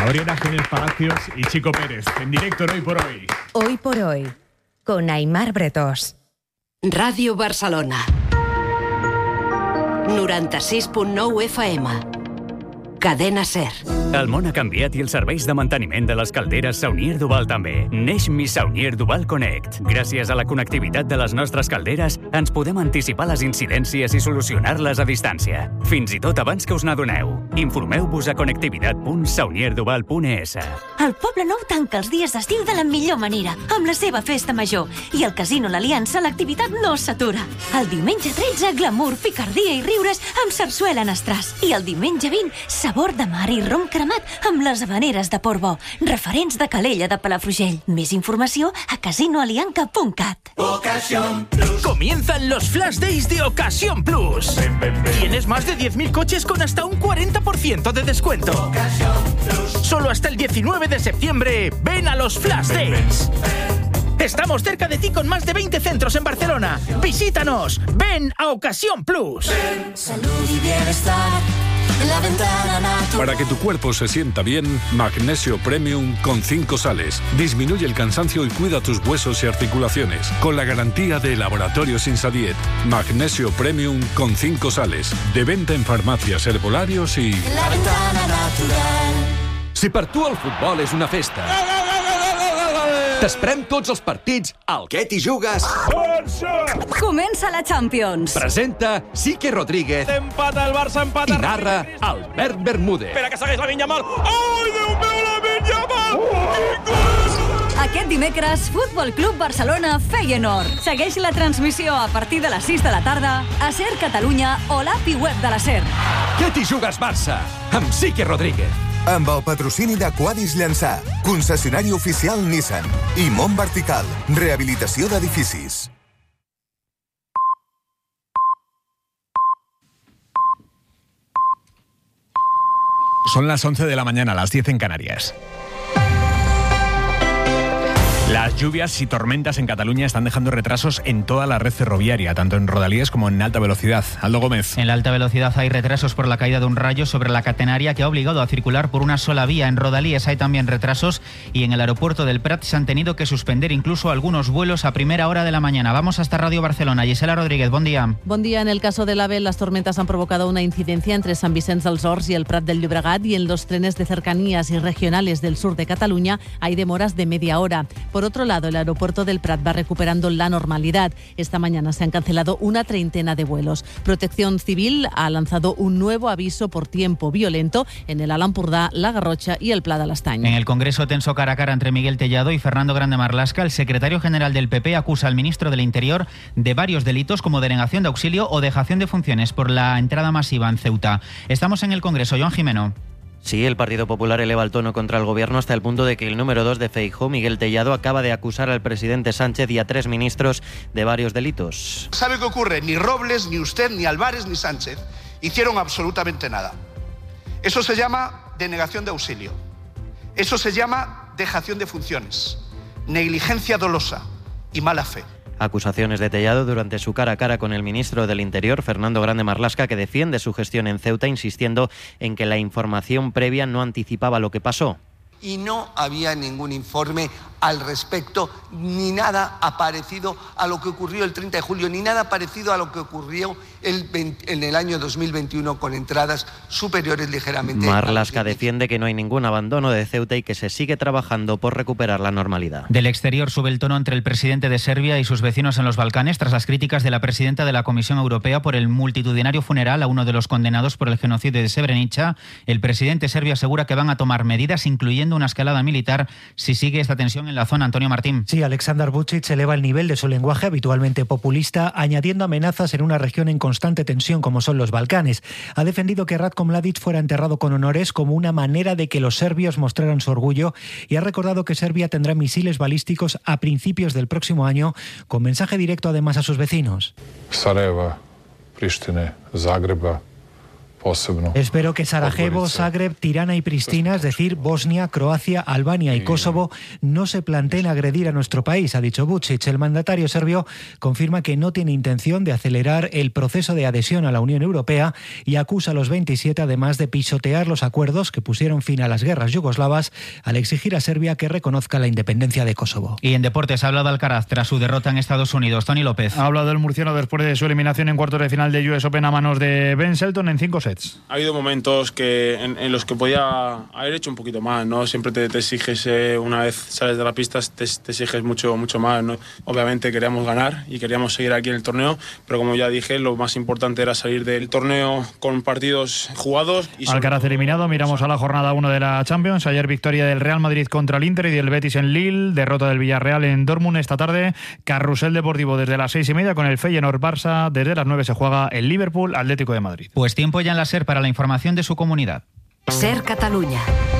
Gabriela Jiménez Palacios y Chico Pérez, en directo en Hoy por Hoy. Hoy por Hoy, con Aimar Bretós. Ràdio Barcelona 96.9 FM. Cadena SER. El món ha canviat i els serveis de manteniment de les calderes Saunier Duval també. Neix Mi Saunier Duval Connect. Gràcies a la connectivitat de les nostres calderes, ens podem anticipar les incidències i solucionar-les a distància. Fins i tot abans que us n'adoneu. Informeu-vos a connectivitat.saunierduval.es. El Poble Nou tanca els dies d'estiu de la millor manera, amb la seva festa major. I al Casino L'Aliança l'activitat no s'atura. El diumenge 13, glamour, picardia i riures amb sarsuela en estràs. I el diumenge 20, sabor de mar i rom cremat amb les habaneres de Portbó, referents de Calella de Palafrugell. Més informació a casinoalianca.cat. Ocasión Plus. Comienzan los Flash Days de Ocasión Plus. Tienes más de 10.000 coches con hasta un 40% de descuento. Ocasión Plus. Solo hasta el 19 de septiembre, ven a los Flash Days. Estamos cerca de ti con más de 20 centros en Barcelona. Visítanos. Ven a Ocasión Plus. Salud y bienestar. La ventana natural. Para que tu cuerpo se sienta bien, Magnesio Premium con 5 sales. Disminuye el cansancio y cuida tus huesos y articulaciones. Con la garantía de Laboratorios Insadiet. Magnesio Premium con 5 sales. De venta en farmacias, herbolarios y... La ventana natural. Si per tu el futbol és una festa, t'esperem tots els partits al Que t'hi jugues. Comença la Champions. Presenta Sique Rodríguez. Empata el Barça, empata. I narra Albert Bermúdez. Espera que segueix la Yamal. Ai, Déu meu, la Yamal! Aquest dimecres, Futbol Club Barcelona Feyenoord. Segueix la transmissió a partir de les 6 de la tarda a SER Catalunya o l'API web de la SER. Que t'hi jugues, Barça? Amb Sique Rodríguez. Amb el patrocini de Quadis Llançà, concessionari oficial Nissan i Mont Vertical, rehabilitació d'edificis. Son las 11 de la mañana, las 10 en Canarias. Las lluvias y tormentas en Cataluña están dejando retrasos en toda la red ferroviaria, tanto en rodalíes como en alta velocidad. Aldo Gómez. En la alta velocidad hay retrasos por la caída de un rayo sobre la catenaria que ha obligado a circular por una sola vía. En rodalíes hay también retrasos y en el aeropuerto del Prat se han tenido que suspender incluso algunos vuelos a primera hora de la mañana. Vamos hasta Radio Barcelona. Gisela Rodríguez, buen día. Buen día. En el caso del AVE, las tormentas han provocado una incidencia entre Sant Vicenç dels Horts y el Prat del Llobregat, y en los trenes de cercanías y regionales del sur de Cataluña hay demoras de media hora. Por otro lado, el aeropuerto del Prat va recuperando la normalidad. Esta mañana se han cancelado una treintena de vuelos. Protección Civil ha lanzado un nuevo aviso por tiempo violento en el Alt Empordà, la Garrotxa y el Pla de l'Estany. En el Congreso tenso cara a cara entre Miguel Tellado y Fernando Grande Marlaska, el secretario general del PP acusa al ministro del Interior de varios delitos como denegación de auxilio o dejación de funciones por la entrada masiva en Ceuta. Estamos en el Congreso. Joan Jimeno. Sí, el Partido Popular eleva el tono contra el gobierno hasta el punto de que el número 2 de Feijóo, Miguel Tellado, acaba de acusar al presidente Sánchez y a 3 ministros de varios delitos. ¿Sabe qué ocurre? Ni Robles, ni usted, ni Álvarez, ni Sánchez hicieron absolutamente nada. Eso se llama denegación de auxilio. Eso se llama dejación de funciones, negligencia dolosa y mala fe. Acusaciones de Tellado durante su cara a cara con el ministro del Interior, Fernando Grande Marlaska, que defiende su gestión en Ceuta, insistiendo en que la información previa no anticipaba lo que pasó. Y no había ningún informe al respecto, ni nada parecido a lo que ocurrió el 30 de julio, ni nada parecido a lo que ocurrió en el año 2021 con entradas superiores ligeramente. Marlaska defiende que no hay ningún abandono de Ceuta y que se sigue trabajando por recuperar la normalidad. Del exterior sube el tono entre el presidente de Serbia y sus vecinos en los Balcanes tras las críticas de la presidenta de la Comisión Europea por el multitudinario funeral a uno de los condenados por el genocidio de Srebrenica. El presidente serbio asegura que van a tomar medidas, incluyendo una escalada militar, si sigue esta tensión en la zona. Antonio Martín. Sí, Aleksandar Vučić eleva el nivel de su lenguaje habitualmente populista, añadiendo amenazas en una región en constante tensión como son los Balcanes. Ha defendido que Ratko Mladić fuera enterrado con honores como una manera de que los serbios mostraran su orgullo, y ha recordado que Serbia tendrá misiles balísticos a principios del próximo año, con mensaje directo además a sus vecinos. Sarajeva, Prištine, Zagreba, Espero que Sarajevo, Zagreb, Tirana y Pristina, es decir, Bosnia, Croacia, Albania y Kosovo, no se planteen agredir a nuestro país, ha dicho Vučić. El mandatario serbio confirma que no tiene intención de acelerar el proceso de adhesión a la Unión Europea y acusa a los 27 además de pisotear los acuerdos que pusieron fin a las guerras yugoslavas al exigir a Serbia que reconozca la independencia de Kosovo. Y en deportes ha hablado Alcaraz tras su derrota en Estados Unidos. Tony López. Ha hablado el murciano después de su eliminación en cuartos de final de US Open a manos de Ben Shelton en 5 sets. Ha habido momentos en los que podía haber hecho un poquito más, ¿no? Siempre te exiges, una vez sales de la pista, te exiges mucho más, ¿no? Obviamente queríamos ganar y queríamos seguir aquí en el torneo, pero como ya dije, lo más importante era salir del torneo con partidos jugados. Alcaraz eliminado, miramos a la jornada 1 de la Champions. Ayer victoria del Real Madrid contra el Inter y del Betis en Lille, derrota del Villarreal en Dortmund. Esta tarde, carrusel deportivo desde las 6:30 con el Feyenoord-Barça. Desde las 9 se juega el Liverpool-Atlético de Madrid. Pues tiempo ya en la SER para la información de su comunidad. SER Catalunya.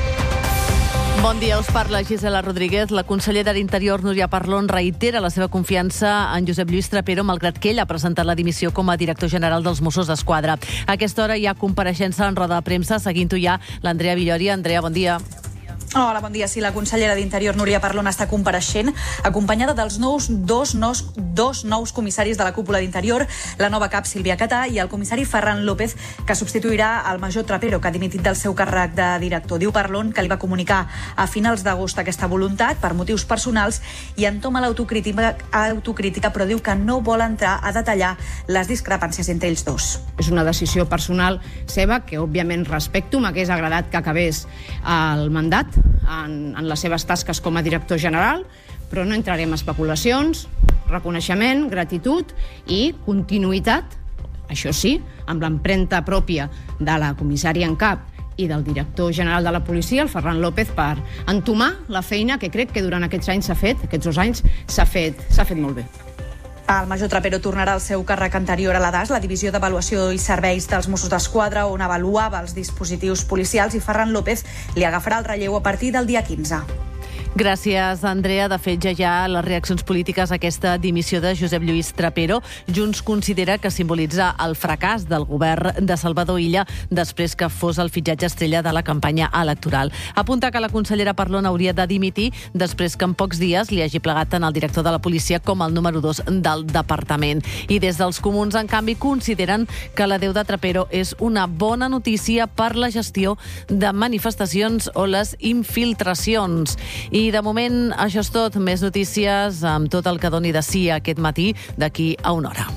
Bon dia, us parla Gisela Rodríguez. La consellera d'Interior, Núria Parlon, reitera la seva confiança en Josep Lluís Trapero, malgrat que ell ha presentat la dimissió com a director general dels Mossos d'Esquadra. A aquesta hora hi ha compareixença en roda de premsa. Seguint-ho ja, l'Andrea Villori. Andrea, bon dia. Hola, bon dia. Sí, la consellera d'Interior, Núria Parlon, està compareixent, acompanyada dels dos nous comissaris de la cúpula d'Interior, la nova cap Sílvia Catà i el comissari Ferran López, que substituirà el major Trapero, que ha dimitit del seu càrrec de director. Diu Parlon que li va comunicar a finals d'agost aquesta voluntat per motius personals i entoma l'autocrítica, però diu que no vol entrar a detallar les discrepàncies entre ells dos. És una decisió personal seva que, òbviament, respecto. M'hagués agradat que acabés el mandat en les seves tasques com a director general, però no entrarem en especulacions, reconeixement, gratitud i continuïtat, això sí, amb l'empremta pròpia de la comissària en cap i del director general de la policia, el Ferran López, per entomar la feina que crec que durant aquests anys aquests 2 anys s'ha fet molt bé. El major Trapero tornarà al seu càrrec anterior a la DAS, la Divisió d'Avaluació i Serveis dels Mossos d'Esquadra, on avaluava els dispositius policials, i Ferran López li agafarà el relleu a partir del dia 15. Gràcies, Andrea. De fet, ja hi ha les reaccions polítiques a aquesta dimissió de Josep Lluís Trapero. Junts considera que simbolitza el fracàs del govern de Salvador Illa després que fos el fitxatge estrella de la campanya electoral. Apunta que la consellera Parlon hauria de dimitir després que en pocs dies li hagi plegat tant el director de la policia com el número 2 del departament. I des dels comuns, en canvi, consideren que l'adeu de Trapero és una bona notícia per la gestió de manifestacions o les infiltracions. I de moment això és tot. Més notícies amb tot el que doni de sí aquest matí d'aquí a una hora.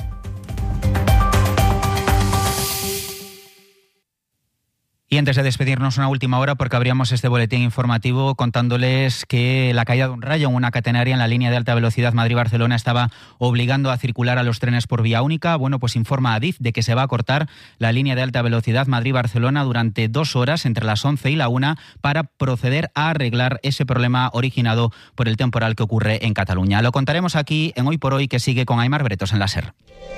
Y antes de despedirnos, una última hora, porque abríamos este boletín informativo contándoles que la caída de un rayo en una catenaria en la línea de alta velocidad Madrid-Barcelona estaba obligando a circular a los trenes por vía única. Bueno, pues informa Adif de que se va a cortar la línea de alta velocidad Madrid-Barcelona durante 2 horas entre las 11 y la 1 para proceder a arreglar ese problema originado por el temporal que ocurre en Cataluña. Lo contaremos aquí en Hoy por Hoy, que sigue con Aimar Bretos en la SER.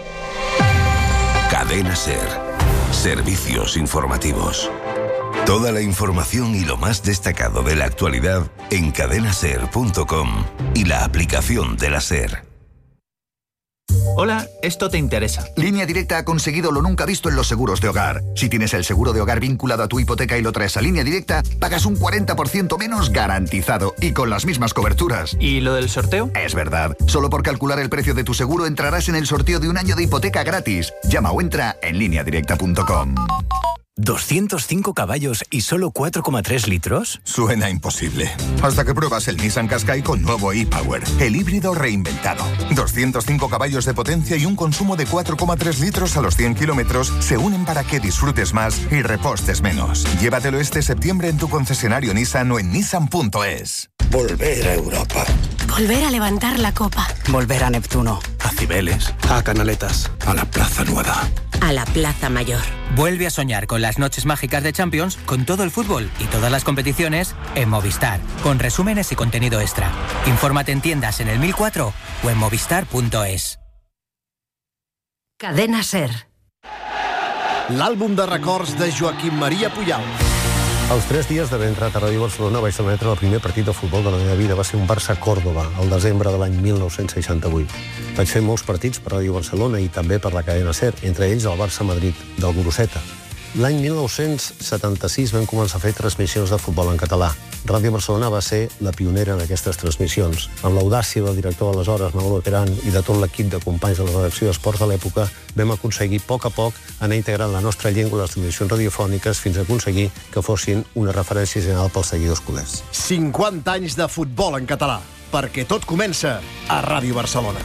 Cadena SER. Servicios informativos. Toda la información y lo más destacado de la actualidad en cadenaser.com y la aplicación de la SER. Hola, esto te interesa. Línea Directa ha conseguido lo nunca visto en los seguros de hogar. Si tienes el seguro de hogar vinculado a tu hipoteca y lo traes a Línea Directa, pagas un 40% menos garantizado y con las mismas coberturas. ¿Y lo del sorteo? Es verdad. Solo por calcular el precio de tu seguro entrarás en el sorteo de 1 año de hipoteca gratis. Llama o entra en lineadirecta.com. 205 caballos y solo 4,3 litros. Suena imposible. Hasta que pruebas el Nissan Qashqai con nuevo e-Power, el híbrido reinventado. 205 caballos de potencia y un consumo de 4,3 litros a los 100 kilómetros se unen para que disfrutes más y repostes menos. Llévatelo este septiembre en tu concesionario Nissan o en nissan.es. Volver a Europa. Volver a levantar la copa. Volver a Neptuno. A Cibeles. A Canaletas. A la Plaza Nueva. A la Plaza Mayor. Vuelve a soñar con las noches mágicas de Champions, con todo el fútbol y todas las competiciones en Movistar, con resúmenes y contenido extra. Infórmate en tiendas en el 1004 o en movistar.es. Cadena SER. L'àlbum de records de Joaquim Maria Puyal. Als 3 dies d'haver entrat a Ràdio Barcelona vaig trametre el primer partit de futbol de la meva vida. Va ser un Barça-Còrdova, al desembre de l'any 1968. Vaig fer molts partits per Ràdio Barcelona i també per la cadena SER, entre ells el Barça-Madrid, del Guruseta. L'any 1976 vam començar a fer transmissions de futbol en català. Ràdio Barcelona va ser la pionera en aquestes transmissions. Amb l'audàcia del director aleshores, Manolo Terán, i de tot l'equip de companys de la redacció d'Esports de l'època, vam aconseguir a poc anar integrant la nostra llengua a les transmissions radiofòniques fins a aconseguir que fossin una referència general pels seguidors culers. 50 anys de futbol en català, perquè tot comença a Ràdio Barcelona.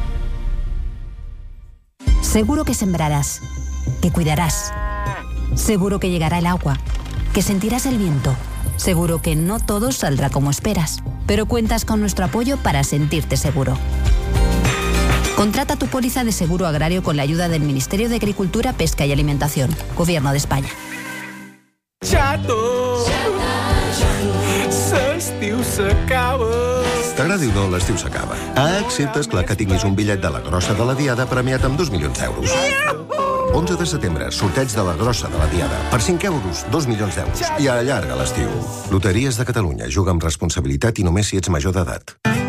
Seguro que sembrarás, que cuidarás. Seguro que llegará el agua, que sentirás el viento. Seguro que no todo saldrá como esperas, pero cuentas con nuestro apoyo para sentirte seguro. Contrata tu póliza de seguro agrario con la ayuda del Ministerio de Agricultura, Pesca y Alimentación, Gobierno de España. Chato! L'estiu s'acaba! T'agradi o no, l'estiu s'acaba. Excepte, esclar, que tinguis un bitllet de la Grossa de la Diada premiat amb 2 milions d'euros. 11 de setembre, sorteig de la Grossa de la Diada. Per 5 euros, 2 milions d'euros. I allarga l'estiu. Loteries de Catalunya. Juga amb responsabilitat i només si ets major d'edat.